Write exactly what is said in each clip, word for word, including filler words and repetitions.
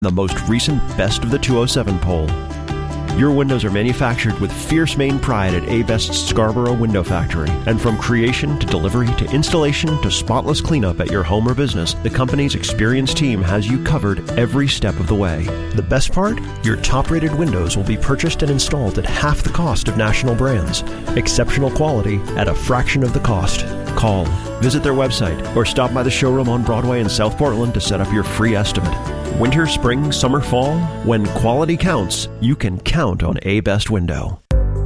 The most recent Best of the two oh seven poll. Your windows are manufactured with fierce Maine pride at A-Best's Scarborough Window Factory. And from creation to delivery to installation to spotless cleanup at your home or business, the company's experienced team has you covered every step of the way. The best part? Your top-rated windows will be purchased and installed at half the cost of national brands. Exceptional quality at a fraction of the cost. Call, visit their website, or stop by the showroom on Broadway in South Portland to set up your free estimate. Winter, spring, summer, fall, when quality counts, you can count on A-Best Window.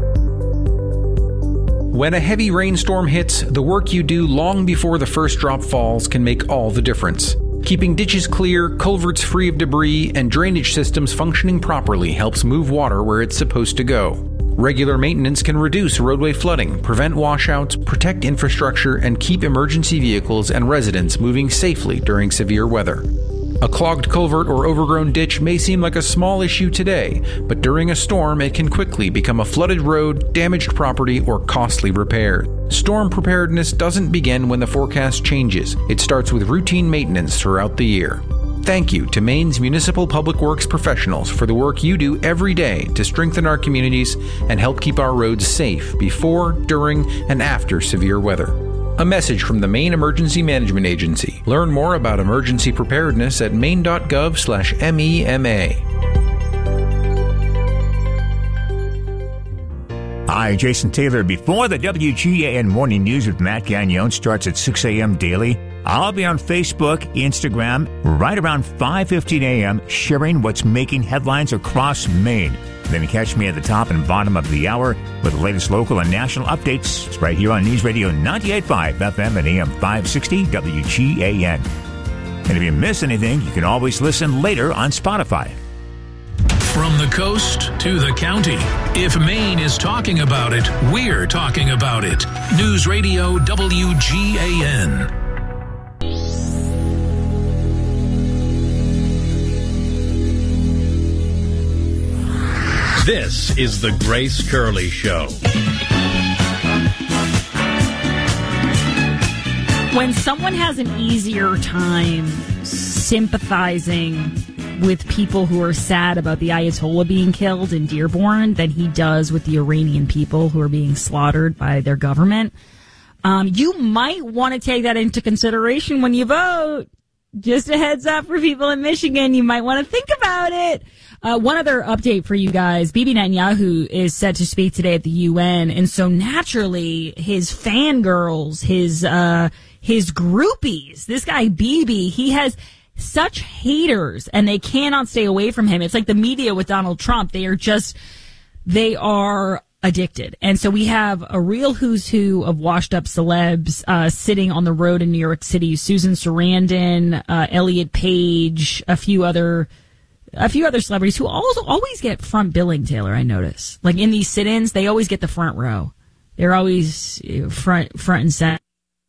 When a heavy rainstorm hits, the work you do long before the first drop falls can make all the difference. Keeping ditches clear, culverts free of debris, and drainage systems functioning properly helps move water where it's supposed to go. Regular maintenance can reduce roadway flooding, prevent washouts, protect infrastructure, and keep emergency vehicles and residents moving safely during severe weather. A clogged culvert or overgrown ditch may seem like a small issue today, but during a storm it can quickly become a flooded road, damaged property, or costly repairs. Storm preparedness doesn't begin when the forecast changes. It starts with routine maintenance throughout the year. Thank you to Maine's municipal public works professionals for the work you do every day to strengthen our communities and help keep our roads safe before, during, and after severe weather. A message from the Maine Emergency Management Agency. Learn more about emergency preparedness at maine.gov slash MEMA. Hi, Jason Taylor. Before the W G A N Morning News with Matt Gagnon starts at six a.m. daily, I'll be on Facebook, Instagram, right around five fifteen a.m., sharing what's making headlines across Maine. Then catch me at the top and bottom of the hour with the latest local and national updates. It's right here on News Radio ninety-eight point five F M and A M five sixty W G A N. And if you miss anything, you can always listen later on Spotify. From the coast to the county, if Maine is talking about it, we're talking about it. News Radio W G A N. This is the Grace Curley Show. When someone has an easier time sympathizing with people who are sad about the Ayatollah being killed in Dearborn than he does with the Iranian people who are being slaughtered by their government, um, you might want to take that into consideration when you vote. Just a heads up for people in Michigan, you might want to think about it. Uh, one other update for you guys. Bibi Netanyahu is set to speak today at the U N, and so naturally his fangirls, his uh, his groupies, this guy Bibi, he has such haters, and they cannot stay away from him. It's like the media with Donald Trump. They are just, they are addicted. And so we have a real who's who of washed up celebs uh, sitting on the road in New York City. Susan Sarandon, uh, Elliot Page, a few other a few other celebrities who also always get front billing, Taylor, I notice. Like in these sit-ins, they always get the front row. They're always front front and center.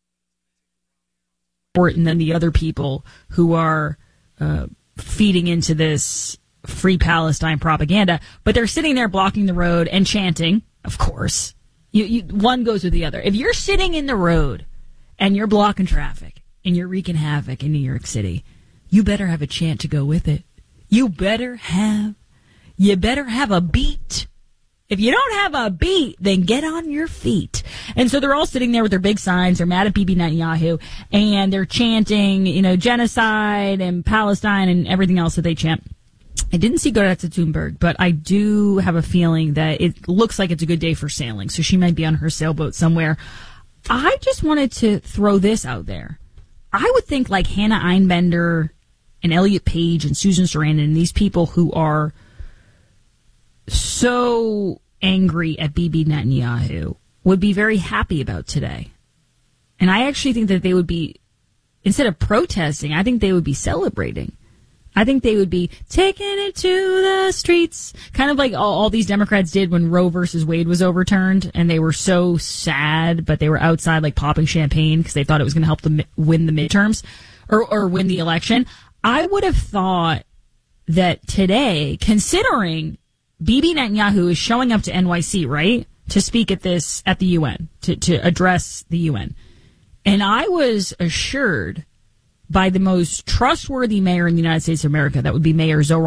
And then the other people who are uh, feeding into this free Palestine propaganda, but they're sitting there blocking the road and chanting, of course. You, you, one goes with the other. If you're sitting in the road and you're blocking traffic and you're wreaking havoc in New York City, you better have a chant to go with it. You better have, you better have a beat. If you don't have a beat, then get on your feet. And so they're all sitting there with their big signs. They're mad at Bibi Netanyahu, and they're chanting, you know, genocide and Palestine and everything else that they chant. I didn't see Greta Thunberg, but I do have a feeling that it looks like it's a good day for sailing. So she might be on her sailboat somewhere. I just wanted to throw this out there. I would think like Hannah Einbender and Elliot Page and Susan Sarandon and these people who are so angry at Bibi Netanyahu would be very happy about today. And I actually think that they would be, instead of protesting, I think they would be celebrating. I think they would be taking it to the streets, kind of like all, all these Democrats did when Roe versus Wade was overturned, and they were so sad, but they were outside like popping champagne because they thought it was going to help them win the midterms or, or win the election. I would have thought that today, considering Bibi Netanyahu is showing up to N Y C, right, to speak at this, at the U N, to, to address the U N. And I was assured by the most trustworthy mayor in the United States of America. That would be Mayor Zohran